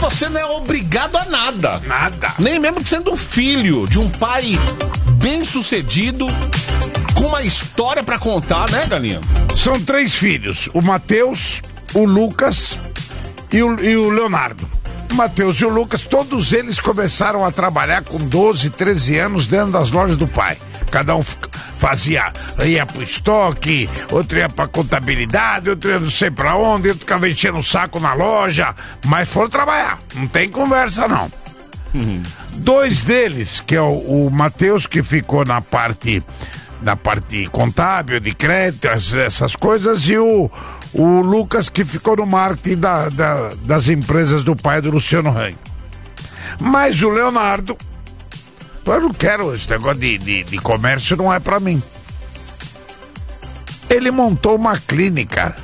você não é obrigado a nada. Nada. Nem mesmo sendo filho de um pai bem-sucedido, com uma história pra contar, né, Galinha? São 3 filhos, o Matheus, o Lucas e o Leonardo. O Matheus e o Lucas, todos eles começaram a trabalhar com 12, 13 anos dentro das lojas do pai. Cada um ia pro estoque, outro ia pra contabilidade, outro ia não sei pra onde, outro ficava enchendo o saco na loja, mas foram trabalhar, não tem conversa não. 2 deles, que é o Matheus, que ficou na parte contábil, de crédito, essas coisas, e o Lucas, que ficou no marketing das empresas do pai do Luciano Hang. Mas o Leonardo, eu não quero, esse negócio de comércio não é pra mim. Ele montou uma clínica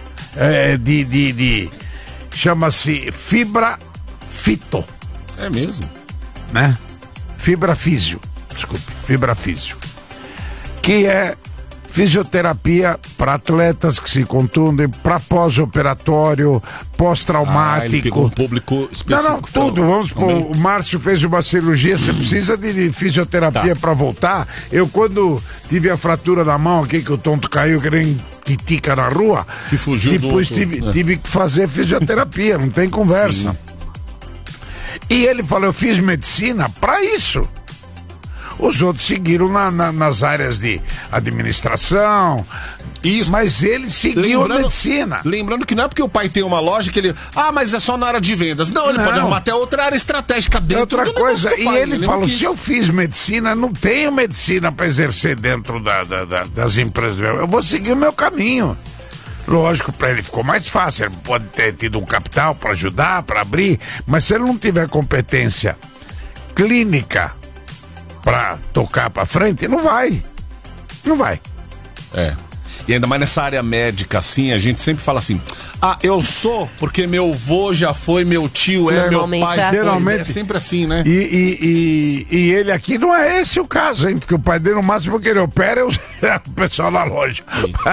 chama-se Fibra Fito. É mesmo? Né? Fibra Físio, que é fisioterapia para atletas que se contundem, para pós-operatório, pós-traumático. Ele pegou um público específico. Não, tudo. Vamos supor, o Márcio fez uma cirurgia, você precisa de fisioterapia para voltar. Eu, quando tive a fratura da mão aqui, que o tonto caiu, que nem quitica na rua, que fugiu depois tive que fazer fisioterapia, não tem conversa. Sim. E ele falou, eu fiz medicina para isso. Os outros seguiram nas áreas de administração. Isso. Mas ele seguiu a medicina. Lembrando que não é porque o pai tem uma loja que ele... mas é só na área de vendas. Não, ele pode arrumar até outra área estratégica dentro. É outra coisa. E ele falou, se eu fiz medicina, não tenho medicina para exercer dentro das empresas. Eu vou seguir o meu caminho. Lógico, para ele ficou mais fácil. Ele pode ter tido um capital para ajudar, para abrir. Mas se ele não tiver competência clínica pra tocar pra frente, não vai. E ainda mais nessa área médica, assim, a gente sempre fala assim, eu sou porque meu avô já foi, meu tio meu pai. Geralmente é sempre assim, né? E ele aqui não é esse o caso, hein? Porque o pai dele, no máximo que ele opera, é o pessoal na loja.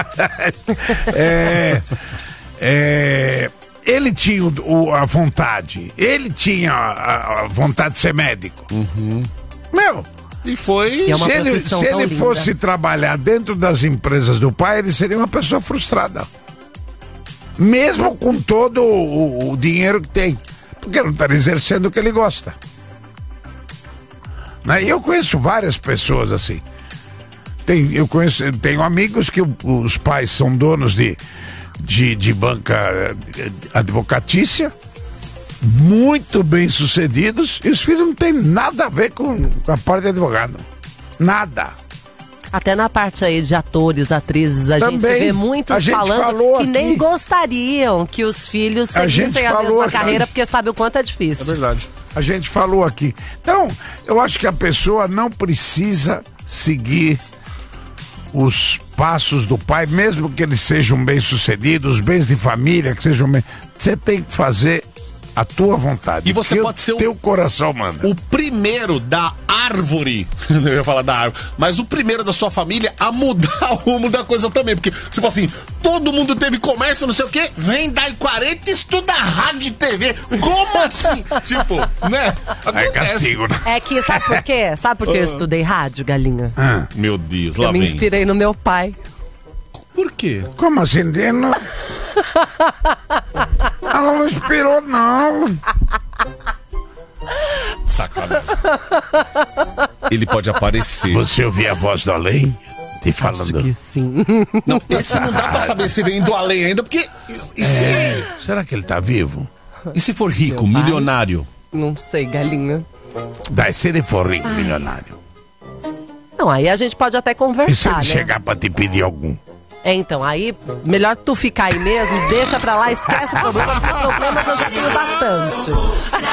Ele tinha a vontade, a vontade de ser médico. Meu... E foi... Se ele fosse trabalhar dentro das empresas do pai, ele seria uma pessoa frustrada. Mesmo com todo o dinheiro que tem. Porque não está exercendo o que ele gosta. Né? E eu conheço várias pessoas assim. Tenho amigos que os pais são donos de banca advocatícia, muito bem sucedidos, e os filhos não tem nada a ver com a parte de advogado. Nada. Até na parte aí de atores, atrizes, a gente vê muitos falando que nem gostariam que os filhos seguissem a mesma carreira, porque sabe o quanto é difícil. É verdade. A gente falou aqui. Então, eu acho que a pessoa não precisa seguir os passos do pai, mesmo que eles sejam bem-sucedidos, os bens de família, que sejam bem... Você tem que fazer a tua vontade. E você pode ser teu coração manda. O primeiro da árvore, eu ia falar da árvore, mas o primeiro da sua família a mudar o rumo da coisa também, porque, tipo assim, todo mundo teve comércio, não sei o quê, vem daí 40 e estuda rádio e TV. Como assim? Tipo, né? É castigo, né? É que, sabe por quê? Sabe por que eu estudei rádio, Galinha? Meu Deus, lá eu me inspirei no meu pai. Por quê? Como assim? Ela não inspirou, não. Sacanagem. Ele pode aparecer. Você ouviu a voz do além? Te falando. Acho que sim. Não, esse não dá pra saber se vem do além ainda, porque... Será que ele tá vivo? E se for rico, milionário? Não sei, Galinha. Daí, se ele for rico, milionário. Não, aí a gente pode até conversar, e se ele né? chegar pra te pedir algum? Então, aí, melhor tu ficar aí mesmo, deixa pra lá, esquece o problema, porque problemas eu já tenho bastante.